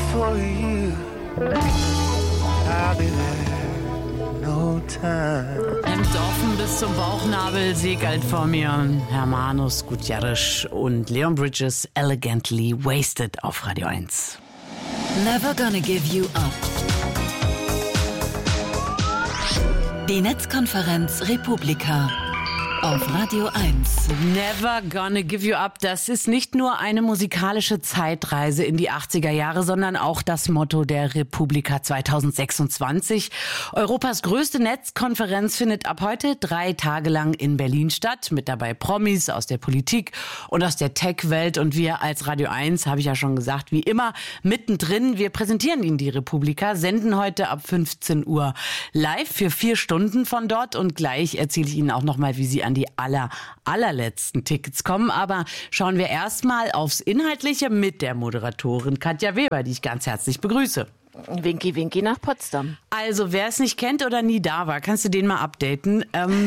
for you. I'll be there, no time. Hemd offen bis zum Bauchnabel, Seegalt vor mir. Hermanos Gutierrez und Leon Bridges, Elegantly Wasted auf Radio 1. Never gonna give you up. Die Netzkonferenz Republika auf Radio 1. Never gonna give you up. Das ist nicht nur eine musikalische Zeitreise in die 80er Jahre, sondern auch das Motto der Republika 2026. Europas größte Netzkonferenz findet ab heute 3 Tage lang in Berlin statt. Mit dabei Promis aus der Politik und aus der Tech-Welt. Und wir als Radio 1, habe ich ja schon gesagt, wie immer mittendrin. Wir präsentieren Ihnen die Republika, senden heute ab 15 Uhr live für 4 Stunden von dort. Und gleich erzähle ich Ihnen auch nochmal, wie Sie an die allerletzten Tickets kommen. Aber schauen wir erstmal aufs Inhaltliche mit der Moderatorin Katja Weber, die ich ganz herzlich begrüße. Winky, winky nach Potsdam. Also, wer es nicht kennt oder nie da war, kannst du den mal updaten.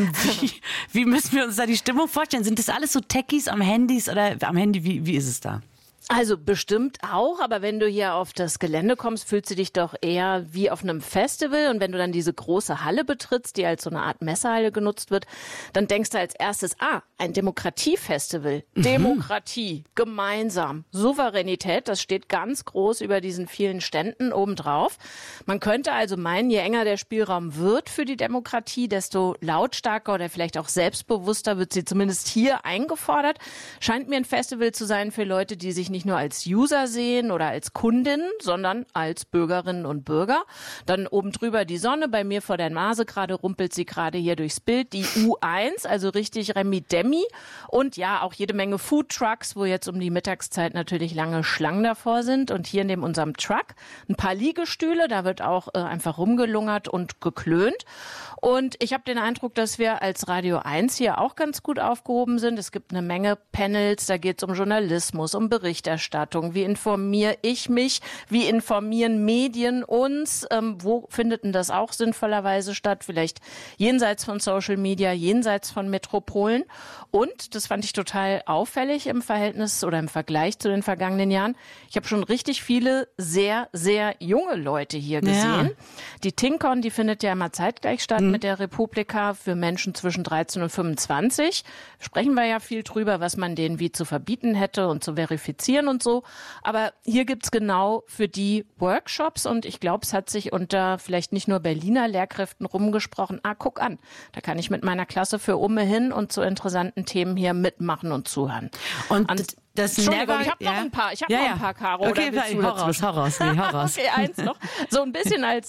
Wie müssen wir uns da die Stimmung vorstellen? Sind das alles so Techies am Handys oder am Handy? Wie ist es da? Also bestimmt auch, aber wenn du hier auf das Gelände kommst, fühlst du dich doch eher wie auf einem Festival. Und wenn du dann diese große Halle betrittst, die als so eine Art Messehalle genutzt wird, dann denkst du als erstes, ein Demokratiefestival. Demokratie, gemeinsam, Souveränität, das steht ganz groß über diesen vielen Ständen obendrauf. Man könnte also meinen, je enger der Spielraum wird für die Demokratie, desto lautstarker oder vielleicht auch selbstbewusster wird sie zumindest hier eingefordert. Scheint mir ein Festival zu sein für Leute, die sich nicht nur als User sehen oder als Kundinnen, sondern als Bürgerinnen und Bürger. Dann oben drüber die Sonne, bei mir vor der Nase gerade rumpelt sie gerade hier durchs Bild, die U1, also richtig Remi-Demi und ja, auch jede Menge Foodtrucks, wo jetzt um die Mittagszeit natürlich lange Schlangen davor sind und hier neben unserem Truck ein paar Liegestühle, da wird auch einfach rumgelungert und geklönt. Und ich habe den Eindruck, dass wir als Radio 1 hier auch ganz gut aufgehoben sind. Es gibt eine Menge Panels, da geht es um Journalismus, um Berichterstattung. Wie informiere ich mich? Wie informieren Medien uns? Wo findet denn das auch sinnvollerweise statt? Vielleicht jenseits von Social Media, jenseits von Metropolen. Und, das fand ich total auffällig im Verhältnis oder im Vergleich zu den vergangenen Jahren, ich habe schon richtig viele sehr, sehr junge Leute hier gesehen. Ja. Die TinCon, die findet ja immer zeitgleich statt mit der Republika für Menschen zwischen 13 und 25. Sprechen wir ja viel drüber, was man denen wie zu verbieten hätte und zu verifizieren und so. Aber hier gibt's genau für die Workshops und ich glaube, es hat sich unter vielleicht nicht nur Berliner Lehrkräften rumgesprochen. Guck an, da kann ich mit meiner Klasse für Umme hin und zu interessanten Themen hier mitmachen und zuhören. Und das Entschuldigung, ich habe noch ein paar. Ich habe noch ein paar, Caro. Okay, hau raus. Okay, eins noch. So ein bisschen als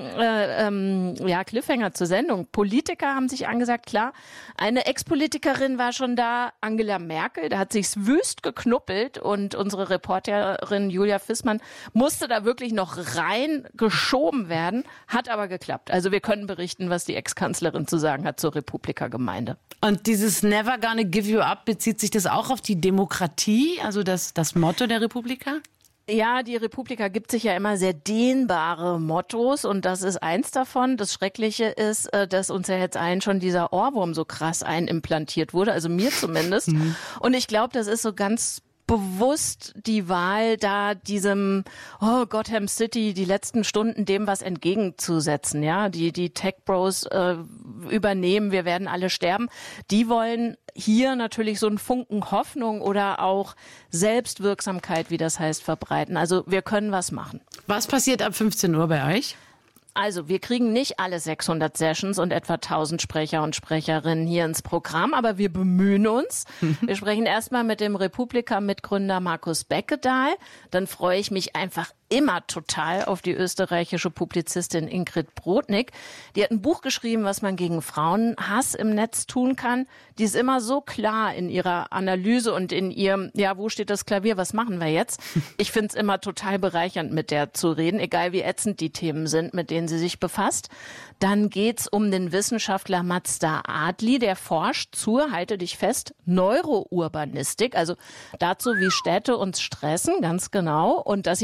Cliffhanger zur Sendung. Politiker haben sich angesagt, klar, eine Ex-Politikerin war schon da, Angela Merkel, da hat sich's wüst geknuppelt und unsere Reporterin Julia Fissmann musste da wirklich noch reingeschoben werden, hat aber geklappt. Also wir können berichten, was die Ex-Kanzlerin zu sagen hat zur Republika-Gemeinde. Und dieses Never gonna give you up, bezieht sich das auch auf die Demokratie? Also das Motto der Republika? Ja, die Republika gibt sich ja immer sehr dehnbare Mottos und das ist eins davon. Das Schreckliche ist, dass uns ja jetzt allen schon dieser Ohrwurm so krass einimplantiert wurde, also mir zumindest. Und ich glaube, das ist so ganz bewusst die Wahl, da diesem Gotham City die letzten Stunden dem was entgegenzusetzen, ja, die Tech-Bros übernehmen, wir werden alle sterben. Die wollen hier natürlich so einen Funken Hoffnung oder auch Selbstwirksamkeit, wie das heißt, verbreiten. Also wir können was machen. Was passiert ab 15 Uhr bei euch? Also, wir kriegen nicht alle 600 Sessions und etwa 1000 Sprecher und Sprecherinnen hier ins Programm, aber wir bemühen uns. Wir sprechen erstmal mit dem Republika-Mitgründer Markus Beckedahl. Dann freue ich mich einfach immer total auf die österreichische Publizistin Ingrid Brodnik. Die hat ein Buch geschrieben, was man gegen Frauenhass im Netz tun kann. Die ist immer so klar in ihrer Analyse und in ihrem, wo steht das Klavier, was machen wir jetzt? Ich finde es immer total bereichernd, mit der zu reden, egal wie ätzend die Themen sind, mit denen sie sich befasst. Dann geht's um den Wissenschaftler Mazda Adli, der forscht zur, halte dich fest, Neurourbanistik, also dazu, wie Städte uns stressen, ganz genau. Und das hier ist natürlich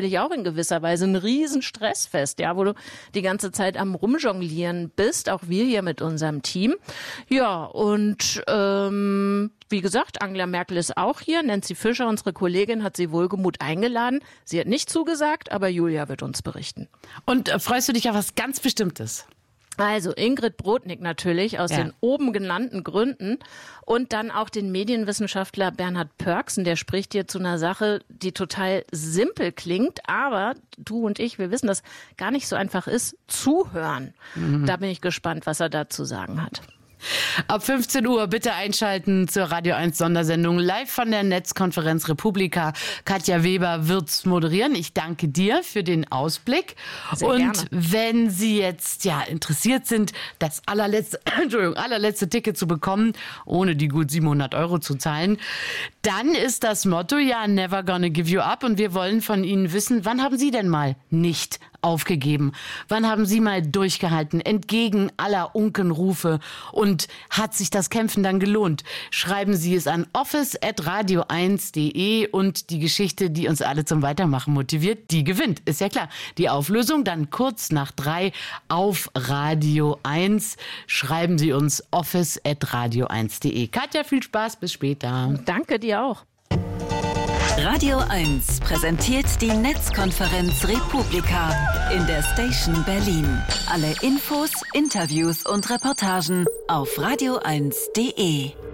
natürlich auch in gewisser Weise ein Riesenstressfest, ja, wo du die ganze Zeit am Rumjonglieren bist, auch wir hier mit unserem Team. Ja, und wie gesagt, Angela Merkel ist auch hier. Nancy Fischer, unsere Kollegin, hat sie wohlgemut eingeladen. Sie hat nicht zugesagt, aber Julia wird uns berichten. Und freust du dich auf was ganz Bestimmtes? Also Ingrid Brodnik natürlich aus den oben genannten Gründen und dann auch den Medienwissenschaftler Bernhard Pörksen, der spricht hier zu einer Sache, die total simpel klingt, aber du und ich, wir wissen, dass gar nicht so einfach ist, zuhören. Da bin ich gespannt, was er dazu sagen hat. Ab 15 Uhr bitte einschalten zur Radio 1 Sondersendung live von der Netzkonferenz Republika. Katja Weber wird's moderieren. Ich danke dir für den Ausblick. Sehr und gerne. wenn Sie jetzt interessiert sind, das allerletzte Ticket zu bekommen, ohne die gut 700 € zu zahlen, dann ist das Motto never gonna give you up. Und wir wollen von Ihnen wissen, wann haben Sie denn mal nicht aufgegeben? Wann haben Sie mal durchgehalten, entgegen aller Unkenrufe? Und hat sich das Kämpfen dann gelohnt? Schreiben Sie es an office@radio1.de und die Geschichte, die uns alle zum Weitermachen motiviert, die gewinnt. Ist ja klar. Die Auflösung dann kurz nach 3 auf Radio 1. Schreiben Sie uns office@radio1.de. Katja, viel Spaß, bis später. Danke dir auch. Radio 1 präsentiert die Netzkonferenz Republika in der Station Berlin. Alle Infos, Interviews und Reportagen auf radio1.de.